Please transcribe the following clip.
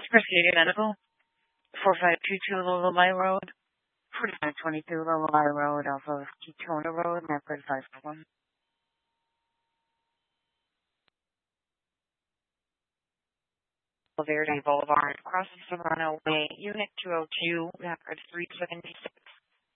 Mercedes Medical, 4522 Lulami Road, 4522 Lulami Road off of Ketona Road, Mapford 541. Verde Boulevard, across from Serrano Way, Unit 202, Mapford 376.